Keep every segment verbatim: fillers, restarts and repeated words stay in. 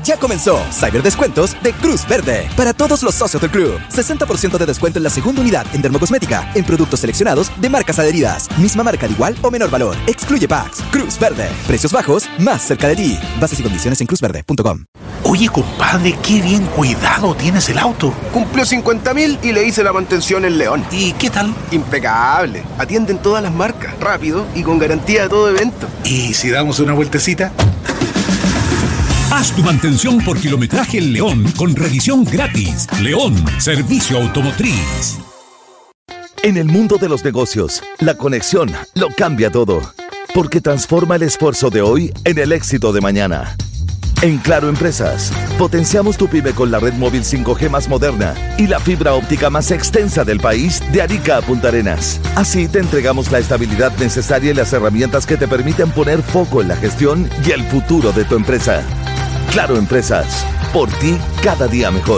Ya comenzó Cyberdescuentos de Cruz Verde. Para todos los socios del club, sesenta por ciento de descuento en la segunda unidad en dermocosmética, en productos seleccionados de marcas adheridas. Misma marca de igual o menor valor. Excluye packs. Cruz Verde. Precios bajos, más cerca de ti. Bases y condiciones en cruz verde punto com. Oye, compadre, qué bien cuidado tienes el auto. Cumplió cincuenta mil y le hice la mantención en León. ¿Y qué tal? Impecable. Atienden todas las marcas, rápido y con garantía de todo evento. ¿Y si damos una vueltecita? Haz tu mantención por kilometraje en León con revisión gratis. León, servicio automotriz. En el mundo de los negocios, la conexión lo cambia todo, porque transforma el esfuerzo de hoy en el éxito de mañana. En Claro Empresas, potenciamos tu pyme con la red móvil cinco G más moderna y la fibra óptica más extensa del país de Arica a Punta Arenas. Así te entregamos la estabilidad necesaria y las herramientas que te permiten poner foco en la gestión y el futuro de tu empresa. Claro Empresas, por ti cada día mejor.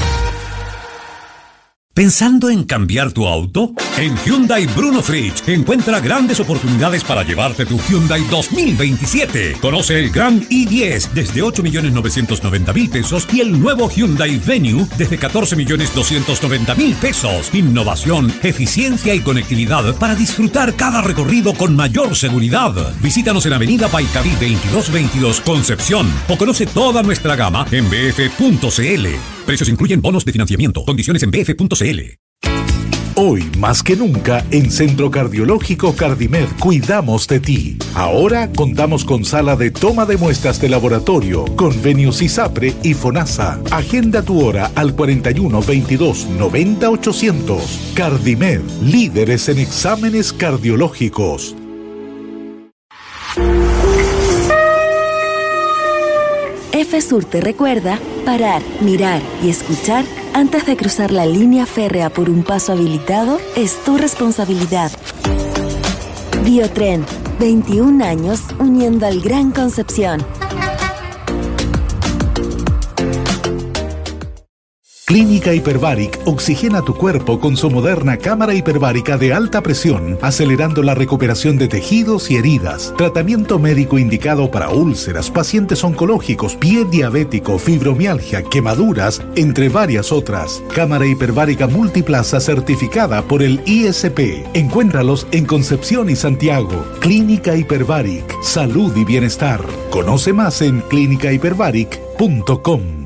¿Pensando en cambiar tu auto? En Hyundai Bruno Fritsch encuentra grandes oportunidades para llevarte tu Hyundai dos mil veintisiete. Conoce el Grand i diez desde ocho millones novecientos noventa mil pesos y el nuevo Hyundai Venue desde catorce millones doscientos noventa mil pesos. Innovación, eficiencia y conectividad para disfrutar cada recorrido con mayor seguridad. Visítanos en Avenida Paicaví veintidós veintidós Concepción o conoce toda nuestra gama en b f punto c l. Precios incluyen bonos de financiamiento. Condiciones en b f punto c l. Hoy, más que nunca, en Centro Cardiológico Cardimed cuidamos de ti. Ahora contamos con sala de toma de muestras de laboratorio, convenios ISAPRE y FONASA. Agenda tu hora al cuarenta y uno veintidós noventa ochocientos. Cardimed, líderes en exámenes cardiológicos. FSUR te recuerda parar, mirar y escuchar antes de cruzar la línea férrea por un paso habilitado es tu responsabilidad. Biotren, veintiún años uniendo al Gran Concepción. Clínica Hiperbaric oxigena tu cuerpo con su moderna cámara hiperbárica de alta presión, acelerando la recuperación de tejidos y heridas. Tratamiento médico indicado para úlceras, pacientes oncológicos, pie diabético, fibromialgia, quemaduras, entre varias otras. Cámara hiperbárica multiplaza certificada por el I S P. Encuéntralos en Concepción y Santiago. Clínica Hiperbaric, salud y bienestar. Conoce más en clínica hiperbaric punto com.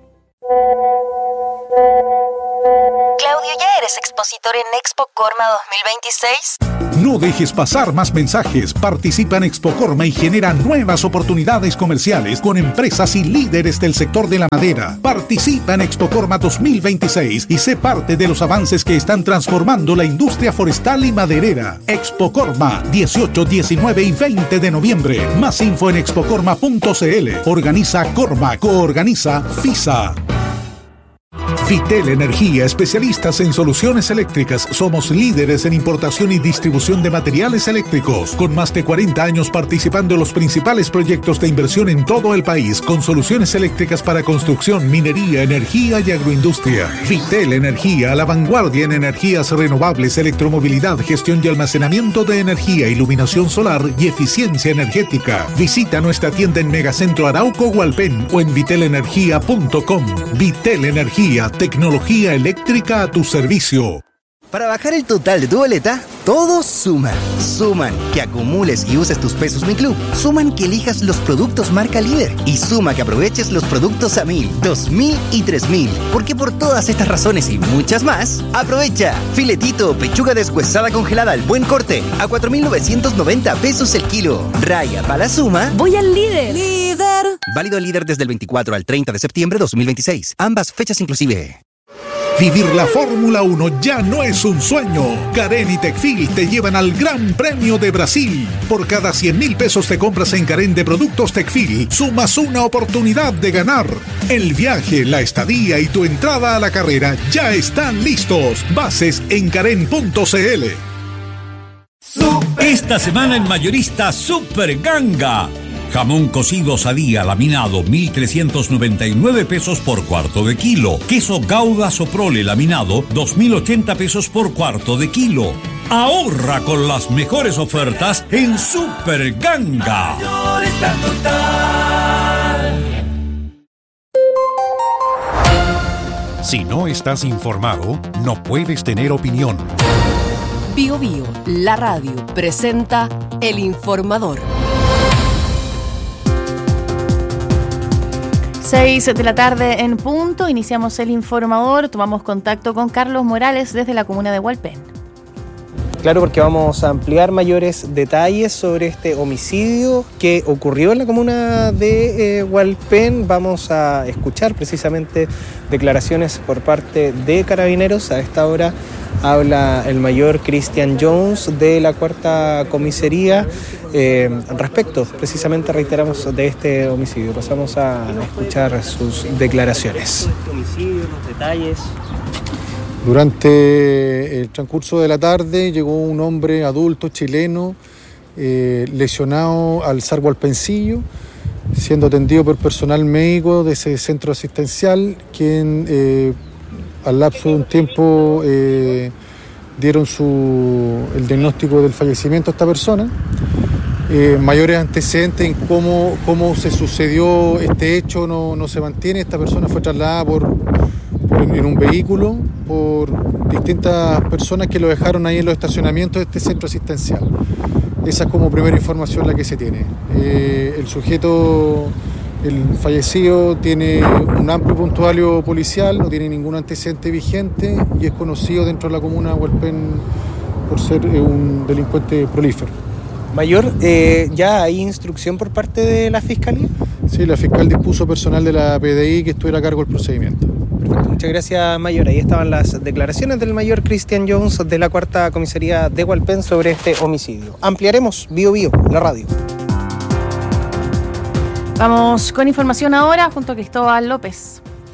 Claudio, ¿ya eres expositor en Expo Corma dos mil veintiséis? No dejes pasar más mensajes. Participa en Expo Corma y genera nuevas oportunidades comerciales con empresas y líderes del sector de la madera. Participa en Expo Corma dos mil veintiséis y sé parte de los avances que están transformando la industria forestal y maderera. Expo Corma, dieciocho, diecinueve y veinte de noviembre. Más info en expo corma punto c l. Organiza Corma, coorganiza FISA. Vitel Energía, especialistas en soluciones eléctricas. Somos líderes en importación y distribución de materiales eléctricos, con más de cuarenta años participando en los principales proyectos de inversión en todo el país, con soluciones eléctricas para construcción, minería, energía y agroindustria. Vitel Energía, a la vanguardia en energías renovables, electromovilidad, gestión y almacenamiento de energía, iluminación solar y eficiencia energética. Visita nuestra tienda en Megacentro Arauco Hualpén o en vitel energía punto com. Vitel Energía, tecnología eléctrica a tu servicio. Para bajar el total de tu boleta, todo suma. Suman que acumules y uses tus pesos Mi Club. Suman que elijas los productos marca líder. Y suma que aproveches los productos a mil, dos mil y tres mil. Porque por todas estas razones y muchas más, aprovecha. Filetito o pechuga deshuesada congelada al buen corte a cuatro mil novecientos noventa pesos el kilo. Raya para la suma. Voy al líder. ¡Líder! Válido líder desde el veinticuatro al treinta de septiembre de dos mil veintiséis. Ambas fechas inclusive. Vivir la Fórmula uno ya no es un sueño. Carén y Tecfil te llevan al Gran Premio de Brasil. Por cada cien mil pesos te compras en Carén de productos Tecfil, sumas una oportunidad de ganar. El viaje, la estadía y tu entrada a la carrera ya están listos. Bases en carén punto c l. Esta semana en Mayorista Super Ganga. Jamón cocido Sadía laminado mil trescientos noventa y nueve pesos por cuarto de kilo. Queso Gouda Soprole laminado dos mil ochenta pesos por cuarto de kilo. Ahorra con las mejores ofertas en Super Ganga. Si no estás informado, no puedes tener opinión. Bio Bio, la radio, presenta El Informador. seis de la tarde en punto, iniciamos El Informador, tomamos contacto con Carlos Morales desde la comuna de Hualpén. Claro, porque vamos a ampliar mayores detalles sobre este homicidio que ocurrió en la comuna de eh, Hualpén. Vamos a escuchar precisamente declaraciones por parte de Carabineros. A esta hora habla el mayor Christian Jones de la cuarta comisaría eh, respecto, precisamente reiteramos, de este homicidio. Pasamos a escuchar sus declaraciones. Este homicidio, los detalles. Durante el transcurso de la tarde llegó un hombre adulto chileno eh, lesionado al S A R Hualpencillo, siendo atendido por personal médico de ese centro asistencial, quien eh, al lapso de un tiempo eh, dieron su, el diagnóstico del fallecimiento a esta persona. Eh, mayores antecedentes en cómo, cómo se sucedió este hecho no, no se mantiene. Esta persona fue trasladada por, por, en un vehículo por distintas personas que lo dejaron ahí en los estacionamientos de este centro asistencial. Esa es como primera información la que se tiene. Eh, el sujeto, el fallecido, tiene un amplio puntuario policial, no tiene ningún antecedente vigente y es conocido dentro de la comuna de Hualpén por ser eh, un delincuente prolífero. Mayor, eh, ¿ya hay instrucción por parte de la Fiscalía? Sí, la fiscal dispuso personal de la P D I que estuviera a cargo del procedimiento. Perfecto, muchas gracias, Mayor. Ahí estaban las declaraciones del mayor Christian Jones de la cuarta comisaría de Hualpén sobre este homicidio. Ampliaremos Bio Bio, la radio. Vamos con información ahora junto a Cristóbal López.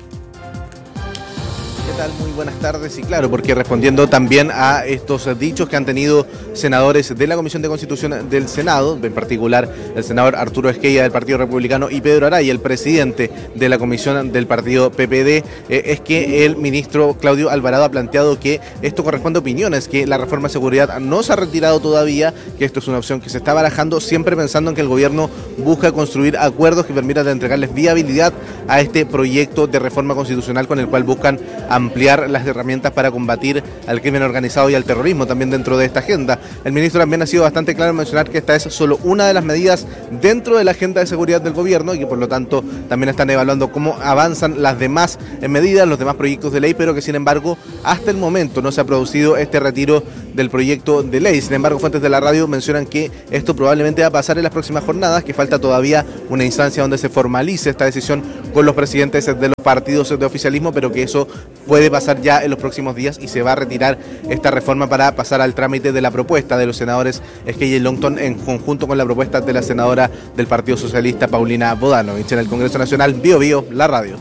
¿Qué tal? Muy buenas tardes. Y claro, porque respondiendo también a estos dichos que han tenido senadores de la Comisión de Constitución del Senado, en particular el senador Arturo Esquella del Partido Republicano y Pedro Araya, el presidente de la Comisión del Partido P P D, eh, es que el ministro Claudio Alvarado ha planteado que esto corresponde a opiniones, que la reforma de seguridad no se ha retirado todavía, que esto es una opción que se está barajando, siempre pensando en que el gobierno busca construir acuerdos que permitan entregarles viabilidad a este proyecto de reforma constitucional con el cual buscan ampliar las herramientas para combatir al crimen organizado y al terrorismo también dentro de esta agenda. El ministro también ha sido bastante claro en mencionar que esta es solo una de las medidas dentro de la agenda de seguridad del gobierno y que por lo tanto también están evaluando cómo avanzan las demás medidas, los demás proyectos de ley, pero que sin embargo hasta el momento no se ha producido este retiro del proyecto de ley. Sin embargo, fuentes de la radio mencionan que esto probablemente va a pasar en las próximas jornadas, que falta todavía una instancia donde se formalice esta decisión con los presidentes de los partidos de oficialismo, pero que eso puede pasar ya en los próximos días y se va a retirar esta reforma para pasar al trámite de la propuesta de los senadores Esquella y Longton en conjunto con la propuesta de la senadora del Partido Socialista Paulina Bodanovich. En el Congreso Nacional, Bio Bio, la radio.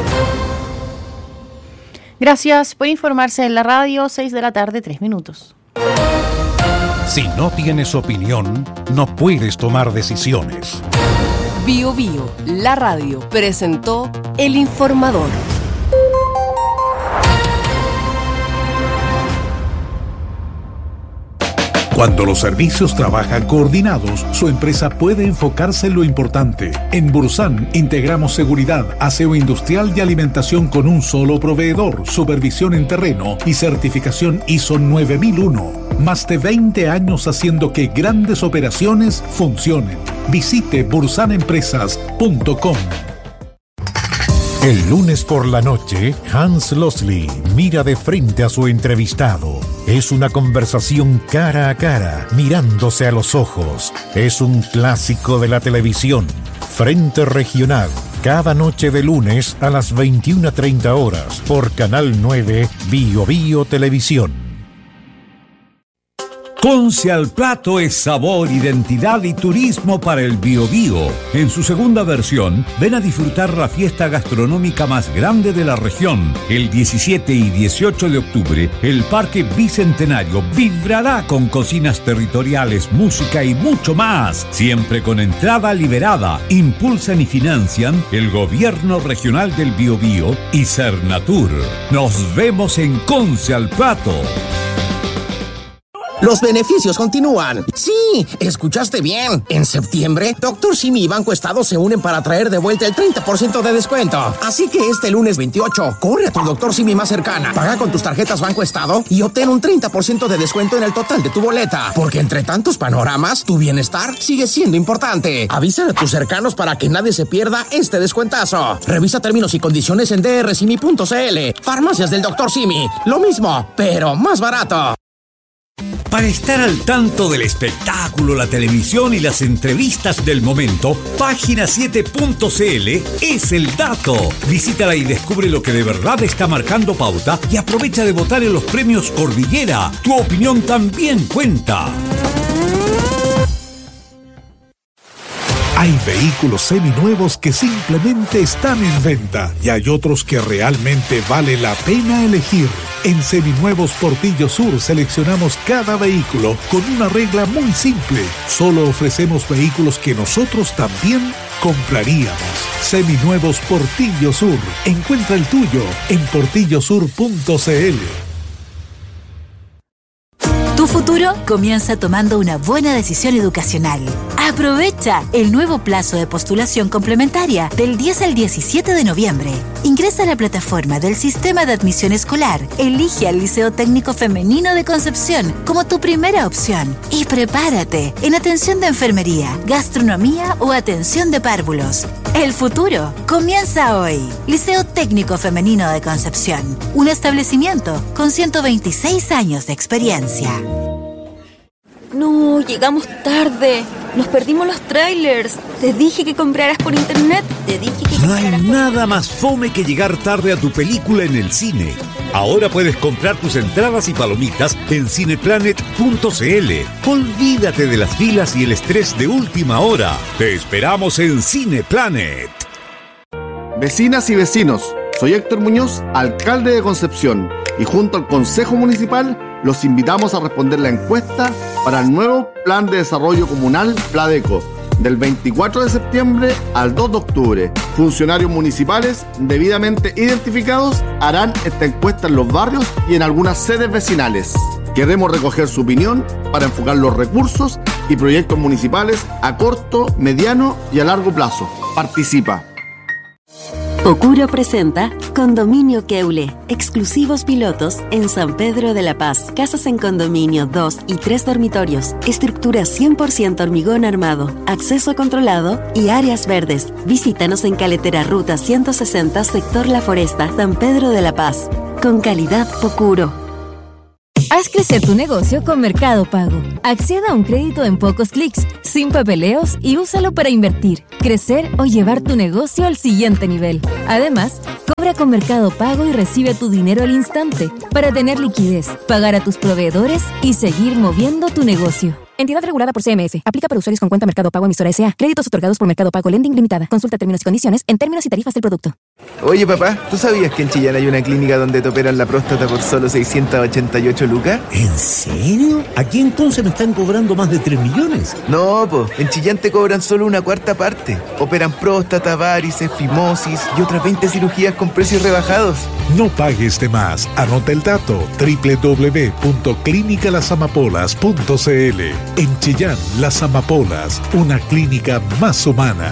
Gracias por informarse en la radio, seis de la tarde, tres minutos. Si no tienes opinión, no puedes tomar decisiones. Bio Bio, la radio, presentó El Informador. Cuando los servicios trabajan coordinados, su empresa puede enfocarse en lo importante. En Bursan integramos seguridad, aseo industrial y alimentación con un solo proveedor, supervisión en terreno y certificación I S O nueve mil uno. Más de veinte años haciendo que grandes operaciones funcionen. Visite bursan empresas punto com. El lunes por la noche, Hans Losley mira de frente a su entrevistado. Es una conversación cara a cara, mirándose a los ojos. Es un clásico de la televisión. Frente Regional, cada noche de lunes a las veintiuna treinta horas, por Canal nueve, Bio Bio Televisión. Conce al Plato es sabor, identidad y turismo para el Biobío. En su segunda versión, ven a disfrutar la fiesta gastronómica más grande de la región. El diecisiete y dieciocho de octubre, el Parque Bicentenario vibrará con cocinas territoriales, música y mucho más. Siempre con entrada liberada. Impulsan y financian el Gobierno Regional del Biobío y Cernatur. Nos vemos en Conce al Plato. Los beneficios continúan. Sí, escuchaste bien. En septiembre, Doctor Simi y Banco Estado se unen para traer de vuelta el treinta por ciento de descuento. Así que este lunes veintiocho, corre a tu Doctor Simi más cercana, paga con tus tarjetas Banco Estado y obtén un treinta por ciento de descuento en el total de tu boleta. Porque entre tantos panoramas, tu bienestar sigue siendo importante. Avisa a tus cercanos para que nadie se pierda este descuentazo. Revisa términos y condiciones en d r simi punto c l. Farmacias del Doctor Simi. Lo mismo, pero más barato. Para estar al tanto del espectáculo, la televisión y las entrevistas del momento, página siete punto c l es el dato. Visítala y descubre lo que de verdad está marcando pauta y aprovecha de votar en los premios Cordillera. Tu opinión también cuenta. Hay vehículos seminuevos que simplemente están en venta y hay otros que realmente vale la pena elegir. En Seminuevos Portillo Sur seleccionamos cada vehículo con una regla muy simple. Solo ofrecemos vehículos que nosotros también compraríamos. Seminuevos Portillo Sur. Encuentra el tuyo en portillo sur punto c l. Tu futuro comienza tomando una buena decisión educacional. Aprovecha el nuevo plazo de postulación complementaria del diez al diecisiete de noviembre. Ingresa a la plataforma del Sistema de Admisión Escolar, elige al Liceo Técnico Femenino de Concepción como tu primera opción y prepárate en atención de enfermería, gastronomía o atención de párvulos. El futuro comienza hoy. Liceo Técnico Femenino de Concepción, un establecimiento con ciento veintiséis años de experiencia. No, llegamos tarde. Nos perdimos los trailers. Te dije que compraras por internet. Te dije que No hay nada más fome que llegar tarde a tu película en el cine. Ahora puedes comprar tus entradas y palomitas en cineplanet punto c l. Olvídate de las filas y el estrés de última hora. Te esperamos en Cineplanet. Vecinas y vecinos, soy Héctor Muñoz, alcalde de Concepción, y junto al Consejo Municipal los invitamos a responder la encuesta para el nuevo Plan de Desarrollo Comunal Pladeco, del veinticuatro de septiembre al dos de octubre. Funcionarios municipales debidamente identificados harán esta encuesta en los barrios y en algunas sedes vecinales. Queremos recoger su opinión para enfocar los recursos y proyectos municipales a corto, mediano y a largo plazo. Participa. Pocuro presenta Condominio Keule, exclusivos pilotos en San Pedro de la Paz. Casas en condominio, dos y tres dormitorios, estructura cien por ciento hormigón armado, acceso controlado y áreas verdes. Visítanos en Caletera Ruta ciento sesenta, sector La Foresta, San Pedro de la Paz. Con calidad Pocuro. Haz crecer tu negocio con Mercado Pago. Acceda a un crédito en pocos clics, sin papeleos y úsalo para invertir, crecer o llevar tu negocio al siguiente nivel. Además, cobra con Mercado Pago y recibe tu dinero al instante para tener liquidez, pagar a tus proveedores y seguir moviendo tu negocio. Entidad regulada por C M F. Aplica para usuarios con cuenta Mercado Pago emisora S A. Créditos otorgados por Mercado Pago Lending Limitada. Consulta términos y condiciones en términos y tarifas del producto. Oye, papá, ¿tú sabías que en Chillán hay una clínica donde te operan la próstata por solo seiscientas ochenta y ocho lucas? ¿En serio? ¿Aquí entonces me están cobrando más de tres millones? No, po, en Chillán te cobran solo una cuarta parte. Operan próstata, varices, fimosis y otras veinte cirugías con precios rebajados. No pagues de más. Anota el dato: doble u doble u doble u punto clínica las amapolas punto c l. En Chillán, Las Amapolas, una clínica más humana.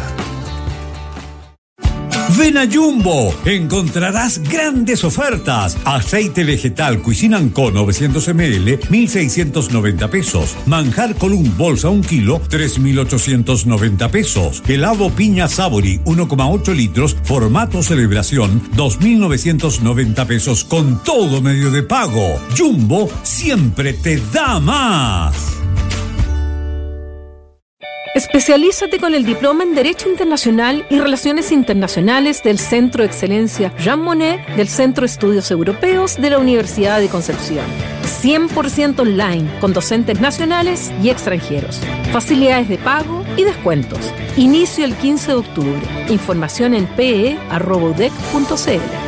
Ven a Jumbo, encontrarás grandes ofertas. Aceite vegetal Cuisine and Co novecientos mililitros, mil seiscientos noventa pesos. Manjar Column bolsa un kilo, tres mil ochocientos noventa pesos. Helado piña Savory uno coma ocho litros, formato celebración, dos mil novecientos noventa pesos con todo medio de pago. Jumbo siempre te da más. Especialízate con el diploma en Derecho Internacional y Relaciones Internacionales del Centro de Excelencia Jean Monnet del Centro de Estudios Europeos de la Universidad de Concepción. cien por ciento online, con docentes nacionales y extranjeros. Facilidades de pago y descuentos. Inicio el quince de octubre. Información en pe arroba u d e c punto c l.